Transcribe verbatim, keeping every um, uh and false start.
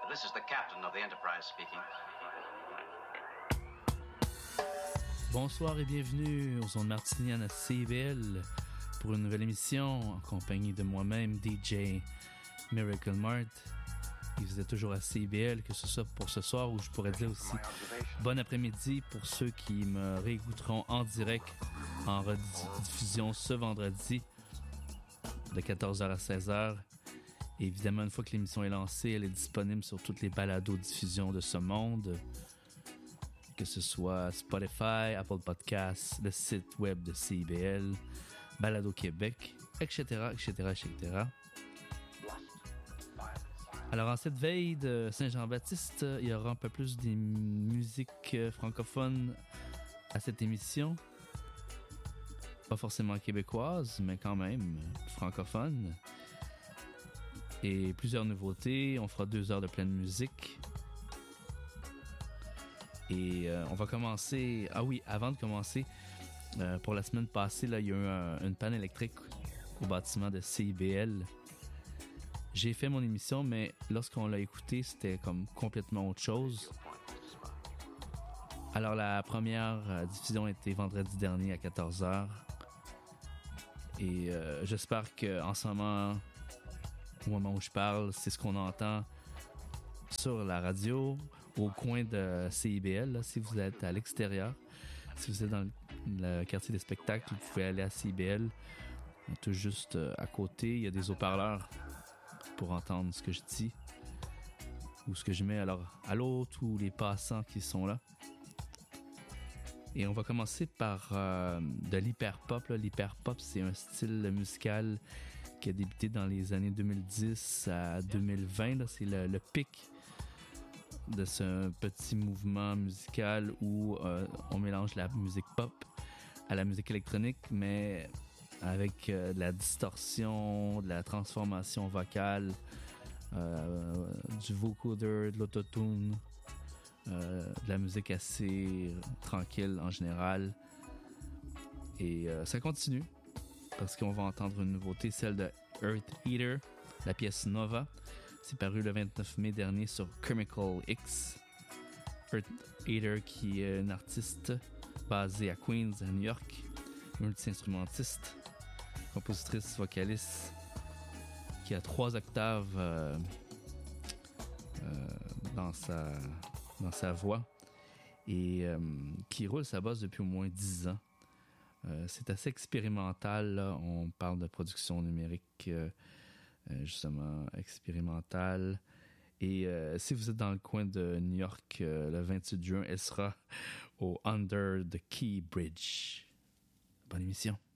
This is the captain of the Enterprise speaking. Bonsoir et bienvenue aux ondes martiniennes à C B L pour une nouvelle émission en compagnie de moi-même, D J Miracle Mart. Et vous êtes toujours à C B L, que ce soit pour ce soir ou je pourrais dire aussi bon après-midi pour ceux qui me réécouteront en direct en rediffusion ce vendredi de quatorze heures à seize heures. Et évidemment, une fois que l'émission est lancée, elle est disponible sur toutes les balados-diffusions de ce monde, que ce soit Spotify, Apple Podcasts, le site web de C B L, Balado Québec, et cetera, et cetera, et cetera. Alors, en cette veille de Saint-Jean-Baptiste, il y aura un peu plus des musiques francophones à cette émission. Pas forcément québécoises, mais quand même francophones. Et plusieurs nouveautés. On fera deux heures de pleine musique. Et euh, on va commencer... Ah oui, avant de commencer, euh, pour la semaine passée, là, il y a eu un, une panne électrique au bâtiment de C B L. J'ai fait mon émission, mais lorsqu'on l'a écouté, c'était comme complètement autre chose. Alors, la première euh, diffusion était vendredi dernier à quatorze heures. Et euh, j'espère qu'en ce moment... Au moment où je parle, c'est ce qu'on entend sur la radio, au coin de C I B L, là, si vous êtes à l'extérieur. Si vous êtes dans le quartier des spectacles, vous pouvez aller à C I B L. Tout juste à côté, il y a des haut-parleurs pour entendre ce que je dis ou ce que je mets. Alors, allô, tous les passants qui sont là. Et on va commencer par euh, de l'hyper-pop. Là. L'hyper-pop, c'est un style musical qui a débuté dans les années deux mille dix à deux mille vingt. Là. C'est le, le pic de ce petit mouvement musical où euh, on mélange la musique pop à la musique électronique, mais avec euh, de la distorsion, de la transformation vocale, euh, du vocoder, de l'autotune, euh, de la musique assez tranquille en général. Et euh, ça continue. Parce qu'on va entendre une nouveauté, celle de Earth Eater, la pièce Nova. C'est paru le vingt-neuf mai dernier sur Chemical X. Earth Eater, qui est une artiste basée à Queens, à New York, multi-instrumentiste, compositrice, vocaliste, qui a trois octaves euh, euh, dans sa, dans sa voix et euh, qui roule sa bosse depuis au moins dix ans. Euh, c'est assez expérimental, là. On parle de production numérique, euh, justement, expérimentale. Et euh, si vous êtes dans le coin de New York, euh, le vingt-huit juin, elle sera au Under the Key Bridge. Bonne émission.